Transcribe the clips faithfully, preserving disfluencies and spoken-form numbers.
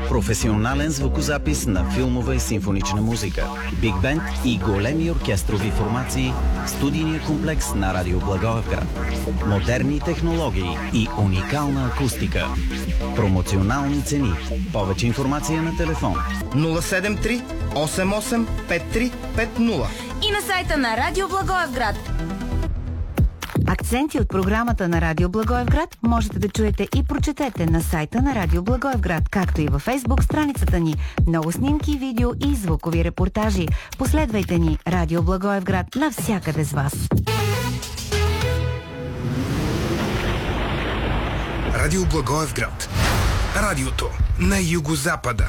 Професионален звукозапис на филмова и симфонична музика, биг бенд и големи оркестрови формации в студийния комплекс на Радио Благоевград. Модерни технологии и уникална акустика. Промоционални цени. Повече информация на телефон нула седем три осем осем пет три пет нула и на сайта на Радио Благоевград. Акценти от програмата на Радио Благоевград можете да чуете и прочетете на сайта на Радио Благоевград, както и във Фейсбук страницата ни. Много снимки, видео и звукови репортажи. Последвайте ни Радио Благоевград навсякъде с вас. Радио Благоевград. Радиото на югозапада.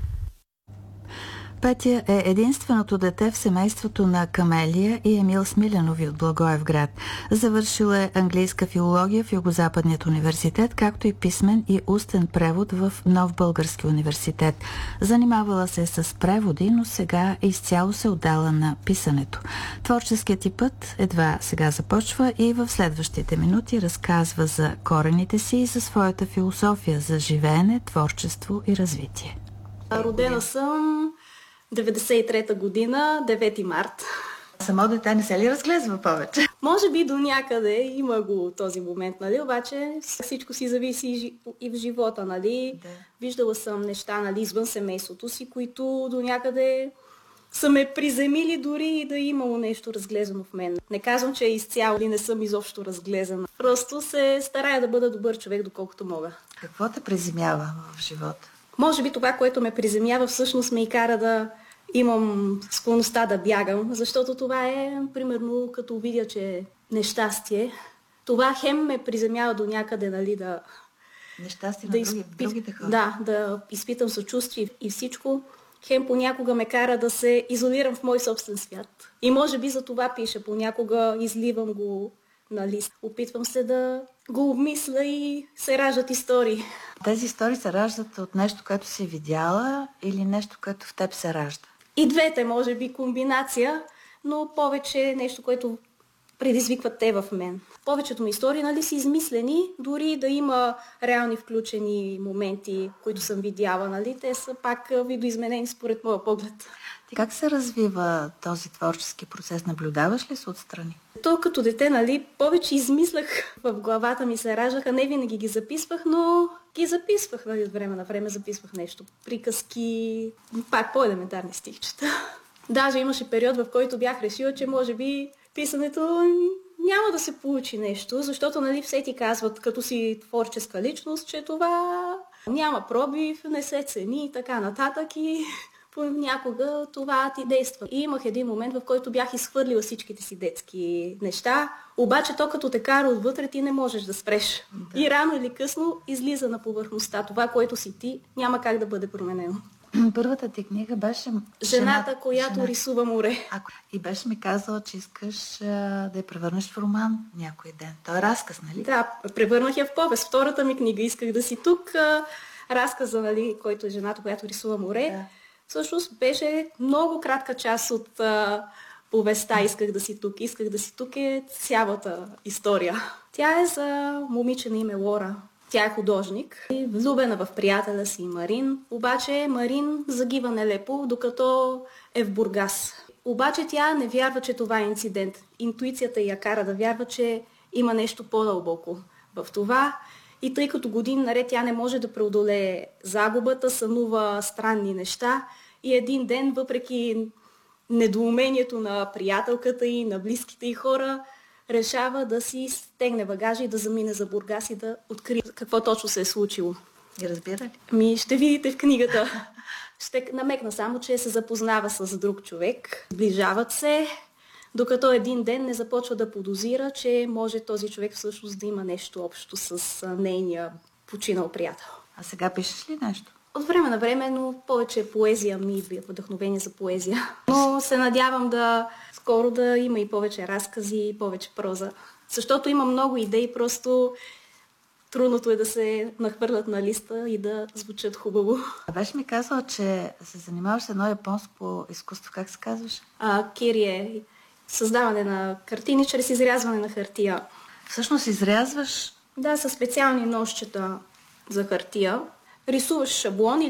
Петя е единственото дете в семейството на Камелия и Емил Смилянови от Благоевград. Завършила е английска филология в Югозападният университет, както и писмен и устен превод в Нов български университет. Занимавала се с преводи, но сега изцяло се отдала на писането. Творческият ти път едва сега започва и в следващите минути разказва за корените си и за своята философия за живеене, творчество и развитие. Родена съм деветдесет и трета година, девети март. Само дете не се ли разглезва повече? Може би до някъде има го този момент, нали? Обаче всичко си зависи и в живота, нали? Да. Виждала съм неща, нали, извън семейството си, които до някъде са ме приземили дори и да е имало нещо разглезано в мен. Не казвам, че изцяло или не съм изобщо разглезана. Просто се старая да бъда добър човек, доколкото мога. Какво те приземява в живота? Може би това, което ме приземява, всъщност ме и кара да имам склонността да бягам, защото това е, примерно, като видя, че е нещастие. Това хем ме приземява до някъде, нали, да... Нещастие да на други, изпи... другите хора. Да, да изпитам съчувствие и всичко. Хем понякога ме кара да се изолирам в мой собствен свят. И може би за това пиша. Понякога изливам го на лист. Опитвам се да го обмисля и се раждат истории. Тези истории се раждат от нещо, което си видяла или нещо, което в теб се ражда? И двете, може би, комбинация, но повече нещо, което предизвикват те в мен. Повечето ми истории, нали, са измислени, дори да има реални включени моменти, които съм видяла, нали, те са пак видоизменени според моя поглед. Как се развива този творчески процес? Наблюдаваш ли се отстрани? То като дете, нали, повече измислях, в главата ми се раждаха, не винаги ги записвах, но ги записвах, нали, от време на време записвах нещо. Приказки, пак по-елементарни стихчета. Даже имаше период, в който бях решила, че може би писането няма да се получи нещо, защото, нали, все ти казват, като си творческа личност, че това няма пробив, не се цени и така нататък и... Понякога това ти действа. И имах един момент, в който бях изхвърлила всичките си детски неща, обаче то като те кара отвътре, ти не можеш да спреш. Да. И рано или късно излиза на повърхността. Това, което си ти, няма как да бъде променено. Първата ти книга беше Жената, Жената която жена... рисува море. А, и беше ми казала, че искаш а, да я превърнеш в роман някой ден. Той е разказ, нали? Да, превърнах я в повест. Втората ми книга исках да си тук. А, разказа, нали, който е Жената, която рисува море. Да. Всъщност беше много кратка част от а, повестта "Исках да си тук". "Исках да си тук" е цялата история. Тя е за момиче на име Лора. Тя е художник и влюбена в приятеля си Марин. Обаче Марин загива нелепо, докато е в Бургас. Обаче тя не вярва, че това е инцидент. Интуицията я кара да вярва, че има нещо по-дълбоко в това. И тъй като години наред тя не може да преодолее загубата, сънува странни неща и един ден, въпреки недоумението на приятелката и на близките й хора, решава да си стегне багажа и да замине за Бургас и да открие какво точно се е случило. И разбира ли? Ми ще видите в книгата. Ще намекна само, че се запознава с друг човек. Сближават се, докато един ден не започва да подозира, че може този човек всъщност да има нещо общо с нейния починал приятел. А сега пишеш ли нещо? От време на време, но повече поезия ми е вдъхновение за поезия. Но се надявам да скоро да има и повече разкази, и повече проза. Защото има много идеи, просто трудното е да се нахвърлят на листа и да звучат хубаво. А беше ми казала, че се занимаваш с едно японско изкуство. Как се казваш? А, кирие. Създаване на картини чрез изрязване на хартия. Всъщност изрязваш? Да, със специални ножчета за хартия. Рисуваш шаблон